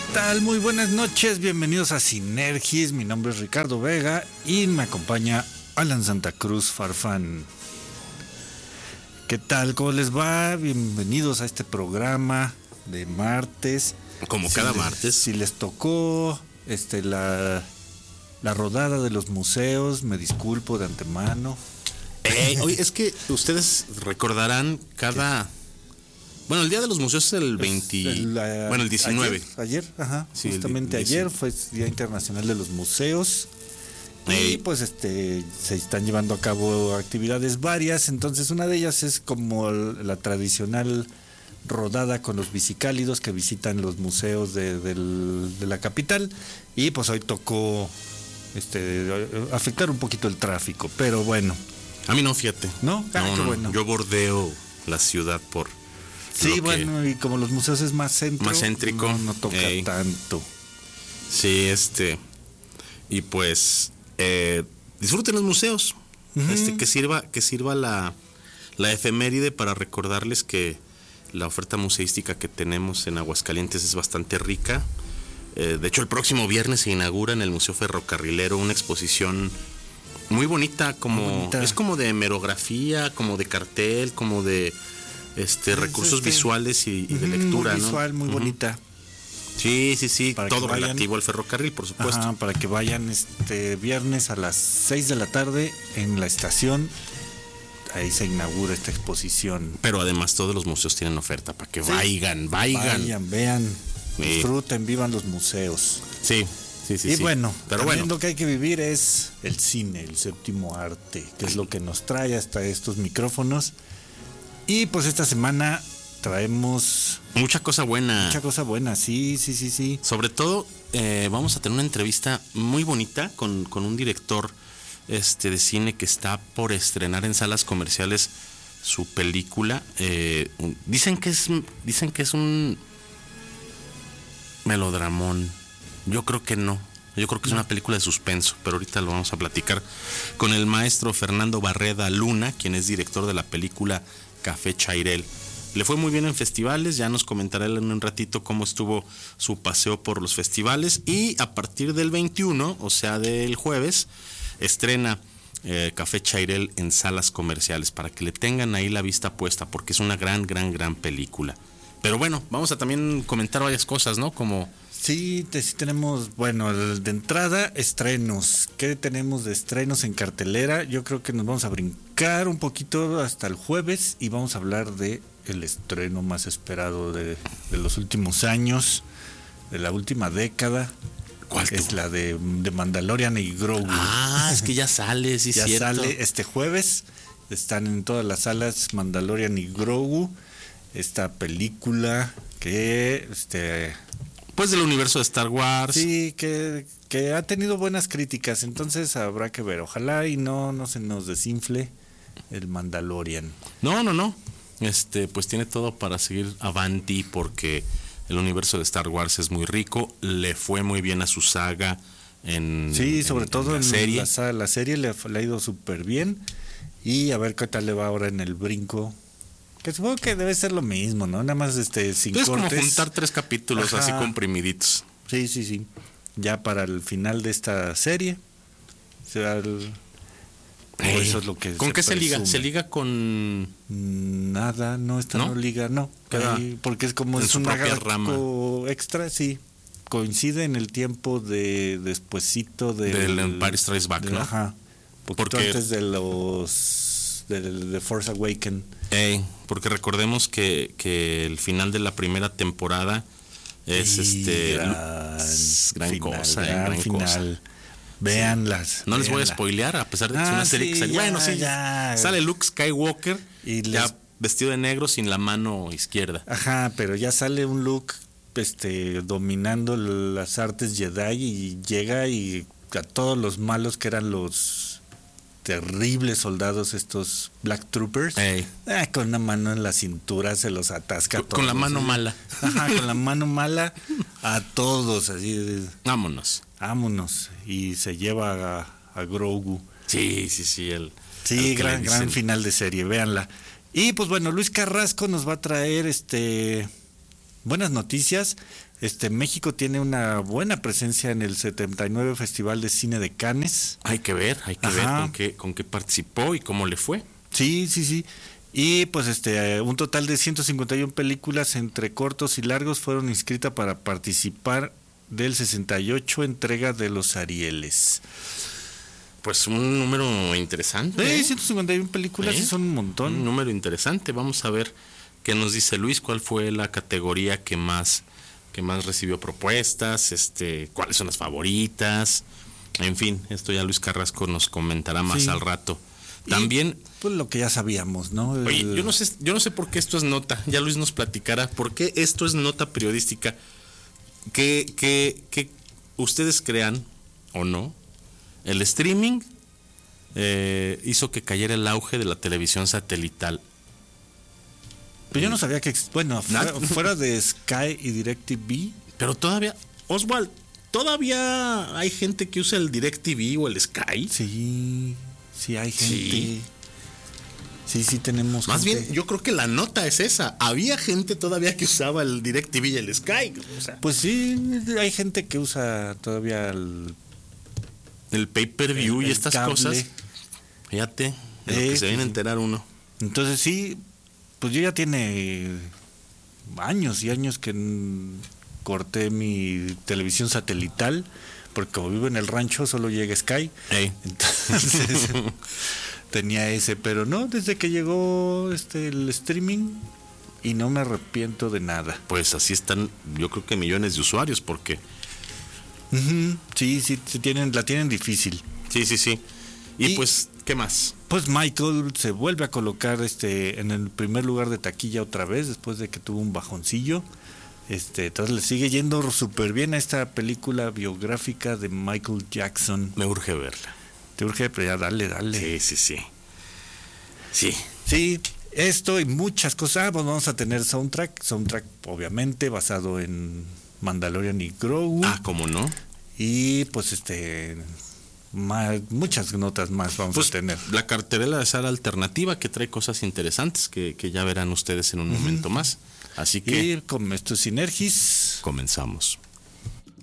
tal? Muy buenas noches, bienvenidos a Sinergis. Mi nombre es Ricardo Vega y me acompaña Alan Santa Cruz Farfán. ¿Qué tal? ¿Cómo les va? Bienvenidos a este programa de martes. Como cada martes. Si les tocó la rodada de los museos, me disculpo de antemano. Oye, es que ustedes recordarán Bueno, el Día de los Museos es el 19. Ayer, Sí, justamente ayer fue Día Internacional de los Museos. Y pues se están llevando a cabo actividades varias, entonces una de ellas es como la tradicional rodada con los bicicálidos que visitan los museos de la capital, y pues hoy tocó afectar un poquito el tráfico, pero bueno. A mí no, fíjate. ¿No? Qué bueno. Yo bordeo la ciudad por... Sí, bueno, y como los museos es más céntrico, no toca tanto. Sí, y pues disfruten los museos. Uh-huh. Que sirva la efeméride para recordarles que la oferta museística que tenemos en Aguascalientes es bastante rica. De hecho, el próximo viernes se inaugura en el Museo Ferrocarrilero una exposición muy bonita, es como de hemerografía, como de cartel, como de recursos visuales y de lectura, muy visual, ¿no? Muy bonita. Sí, todo relativo al ferrocarril, por supuesto. Ajá, para que vayan viernes a las 6 de la tarde en la estación. Ahí se inaugura esta exposición. Pero además todos los museos tienen oferta para que vayan. Vayan, vean, disfruten, vivan los museos. Sí. Y bueno, pero también lo que hay que vivir es el cine, el séptimo arte, que es lo que nos trae hasta estos micrófonos. Y pues esta semana traemos mucha cosa buena, sí. Sobre todo vamos a tener una entrevista muy bonita con un director de cine que está por estrenar en salas comerciales su película. Dicen que es un melodramón. Yo creo que no. Yo creo que es una película de suspenso, pero ahorita lo vamos a platicar con el maestro Fernando Barreda Luna, quien es director de la película Café Chairel. Le fue muy bien en festivales, ya nos comentará él en un ratito cómo estuvo su paseo por los festivales, y a partir del 21, o sea del jueves, estrena Café Chairel en salas comerciales, para que le tengan ahí la vista puesta, porque es una gran película. Pero bueno, vamos a también comentar varias cosas, ¿no? Como... Sí tenemos, bueno, de entrada, estrenos. ¿Qué tenemos de estrenos en cartelera? Yo creo que nos vamos a brincar un poquito hasta el jueves y vamos a hablar de el estreno más esperado de los últimos años, de la última década. ¿Cuál? Es la de Mandalorian y Grogu. Es que ya sale, sí, ya cierto. Sale este jueves. Están en todas las salas Mandalorian y Grogu. Esta película que pues del universo de Star Wars. Sí, que ha tenido buenas críticas, entonces habrá que ver. Ojalá y no se nos desinfle el Mandalorian. No. Pues tiene todo para seguir avanti, porque el universo de Star Wars es muy rico. Le fue muy bien a su saga sobre todo la serie. La serie le ha ido súper bien. Y a ver qué tal le va ahora en el brinco. Que supongo que debe ser lo mismo, ¿no? Nada más sin cortes. Es como juntar 3 capítulos. Ajá. Así comprimiditos. Sí. Ya para el final de esta serie. Eso es lo que ¿Con qué se liga? ¿Se liga con...? Nada, no liga, no. Porque es como es una rama extra, sí. Coincide en el tiempo de despuesito del Empire Strikes Back, ¿no? Ajá. Porque antes de The Force Awakens. Porque recordemos que el final de la primera temporada es gran final. Véanlas. No les voy a spoilear, a pesar de que es una serie que sale. Ya. Sale Luke Skywalker ya vestido de negro sin la mano izquierda. Ajá, pero ya sale un Luke dominando las artes Jedi y llega y a todos los malos que eran los terribles soldados, estos Black Troopers, con una mano en la cintura se los atasca con la mano mala. Ajá, con la mano mala a todos, así. Vámonos. Y se lleva a Grogu. Sí. Gran final de serie, véanla. Y pues bueno, Luis Carrasco nos va a traer buenas noticias. México tiene una buena presencia en el 79 Festival de Cine de Cannes. Hay que ver con qué participó y cómo le fue. Sí. Y pues un total de 151 películas entre cortos y largos fueron inscritas para participar del 68 entrega de los Arieles. Pues un número interesante. 151 películas sí son un montón. Un número interesante. Vamos a ver qué nos dice Luis, cuál fue la categoría que más recibió propuestas, cuáles son las favoritas. En fin, esto ya Luis Carrasco nos comentará más al rato. También, pues lo que ya sabíamos, ¿no? Oye, yo no sé por qué esto es nota. Ya Luis nos platicará por qué esto es nota periodística. Que ustedes crean o no, el streaming hizo que cayera el auge de la televisión satelital. Pero yo no sabía que, fuera de Sky y DirecTV. Pero todavía, Oswald, ¿todavía hay gente que usa el DirecTV o el Sky? Sí hay gente. Sí, tenemos Más gente. bien, yo creo que la nota es esa. Había gente todavía que usaba el DirecTV y el Sky. O sea, pues sí, hay gente que usa todavía el pay-per-view y estas cable. Cosas. Fíjate, de lo que se viene a enterar uno. Entonces sí, pues yo ya tiene años y años que corté mi televisión satelital, porque como vivo en el rancho solo llega Sky. Entonces tenía ese, pero no, desde que llegó el streaming, y no me arrepiento de nada. Pues así están, yo creo que millones de usuarios, porque sí, la tienen difícil. Sí. Y pues, ¿qué más? Pues Michael se vuelve a colocar en el primer lugar de taquilla otra vez, después de que tuvo un bajoncillo. Entonces le sigue yendo súper bien a esta película biográfica de Michael Jackson. Me urge verla. Te urge, pero ya dale. Sí. Sí, esto y muchas cosas. Pues vamos a tener soundtrack obviamente basado en Mandalorian y Grogu. ¿Cómo no? Y pues muchas notas más vamos a tener. La cartelera de Sala Alternativa, que trae cosas interesantes que ya verán ustedes en un momento más. Así que y con estos Sinergis comenzamos.